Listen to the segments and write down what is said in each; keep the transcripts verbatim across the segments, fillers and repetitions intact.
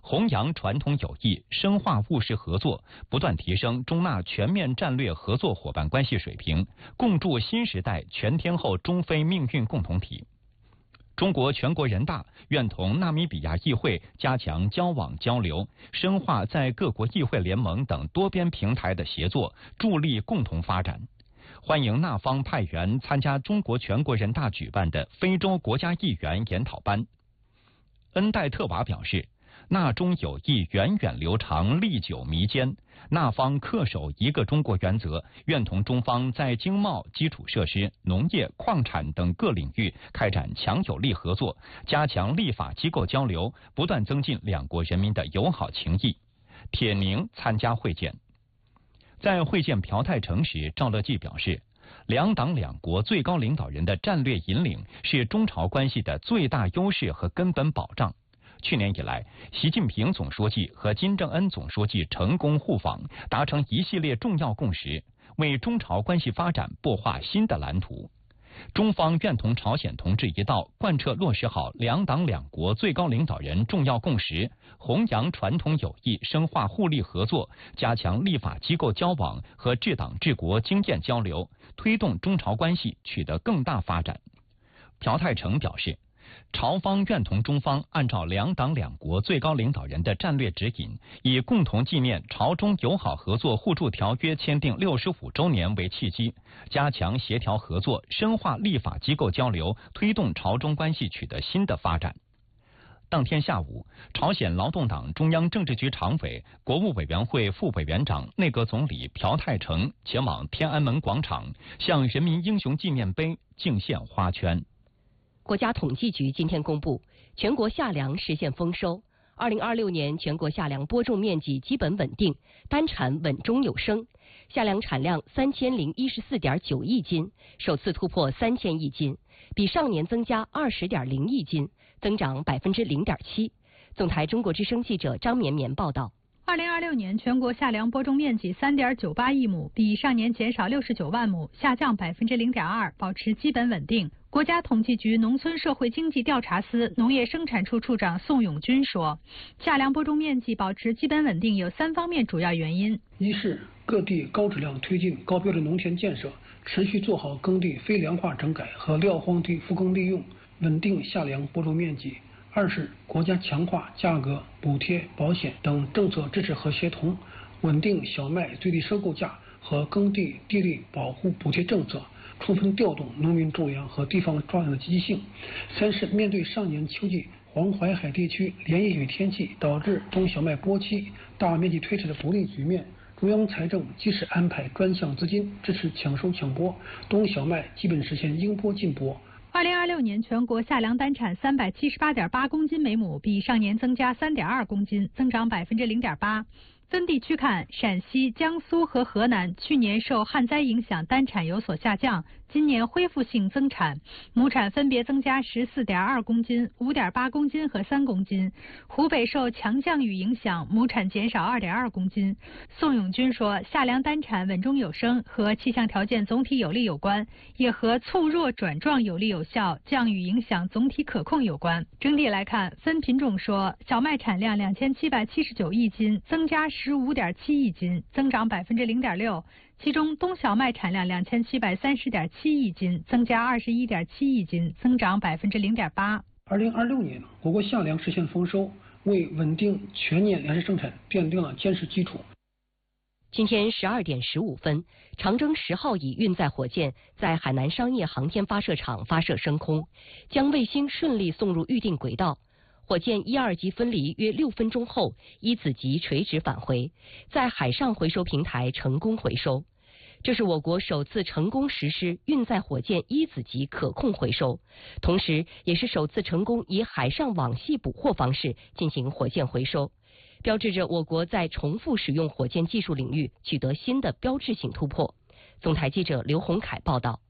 弘扬传统友谊，深化务实合作，不断提升中纳全面战略合作伙伴关系水平，共筑新时代全天候中非命运共同体。中国全国人大愿同纳米比亚议会加强交往交流，深化在各国议会联盟等多边平台的协作，助力共同发展。欢迎纳方派员参加中国全国人大举办的非洲国家议员研讨班。恩戴特瓦表示，纳中友谊源远流长，历久弥坚。纳方恪守一个中国原则，愿同中方在经贸、基础设施、农业、矿产等各领域开展强有力合作，加强立法机构交流，不断增进两国人民的友好情谊。铁凝参加会见。在会见朴泰成时，赵乐际表示，两党两国最高领导人的战略引领是中朝关系的最大优势和根本保障。去年以来，习近平总书记和金正恩总书记成功互访，达成一系列重要共识，为中朝关系发展擘画新的蓝图。中方愿同朝鲜同志一道，贯彻落实好两党两国最高领导人重要共识，弘扬传统友谊，深化互利合作，加强立法机构交往和治党治国经验交流，推动中朝关系取得更大发展。朴泰成表示，朝方愿同中方按照两党两国最高领导人的战略指引，以共同纪念朝中友好合作互助条约签订六十五周年为契机，加强协调合作，深化立法机构交流，推动朝中关系取得新的发展。当天下午，朝鲜劳动党中央政治局常委、国务委员会副委员长、内阁总理朴泰成前往天安门广场，向人民英雄纪念碑敬献花圈。 国家统计局今天公布，全国夏粮实现丰收。二零二六年全国夏粮播种面积基本稳定，单产稳中有升，夏粮产量三千零一十四点九亿斤，首次突破三千亿斤，比上年增加二十点零亿斤，增长百分之零点七。总台中国之声记者张绵绵报道。 二零二六年全国夏粮播种面积三点九八亿亩，比上年减少六十九万亩，下降百分之零点二，保持基本稳定。国家统计局农村社会经济调查司农业生产处处长宋永军说，夏粮播种面积保持基本稳定有三方面主要原因： 一是各地高质量推进高标准农田建设，持续做好耕地非粮化整改和撂荒地复耕利用，稳定夏粮播种面积；二是国家强化价格、补贴、保险等政策支持和协同，稳定小麦最低收购价和耕地地力保护补贴政策，充分调动农民种粮和地方抓粮的积极性；三是面对上年秋季黄淮海地区连夜雨天气导致冬小麦播期大面积推迟的不利局面，中央财政及时安排专项资金支持抢收抢播，冬小麦基本实现应播尽播。 二零二六年全国夏粮单产三百七十八点八公斤每亩，比上年增加三点二公斤，增长百分之零点八。分地区看，陕西、江苏和河南去年受旱灾影响，单产有所下降，今年恢复性增产，亩产分别增加十四点二公斤、五点八公斤和三公斤。湖北受强降雨影响，亩产减少二点二公斤。宋永军说，夏粮单产稳中有升和气象条件总体有利有关，也和促弱转壮有力有效，降雨影响总体可控有关。整体来看，分品种说，小麦产量两千七百七十九亿斤，增加十五点七亿斤，增长百分之零点六。其中，冬小麦产量两千七百三十点七亿斤，增加二十一点七亿斤，增长百分之零点八。 二零二六年，我国夏粮实现丰收，为稳定全年粮食生产奠定了坚实基础。 今天十二点十五分，长征十号乙运载火箭在海南商业航天发射场发射升空，将卫星顺利送入预定轨道。火箭一二级分离约六分钟后，一子级垂直返回，在海上回收平台成功回收。这是我国首次成功实施运载火箭一子级可控回收，同时也是首次成功以海上网系捕获方式进行火箭回收，标志着我国在重复使用火箭技术领域取得新的标志性突破。总台记者刘洪凯报道。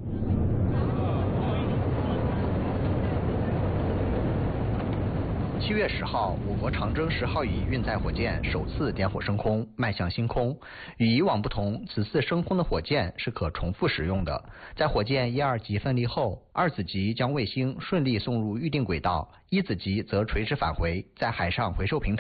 七月十号，我国长征十号乙运载火箭首次点火升空，迈向星空。与以往不同，此次升空的火箭是可重复使用的。在火箭一二级分离后，二子级将卫星顺利送入预定轨道，一子级则垂直返回，在海上回收平台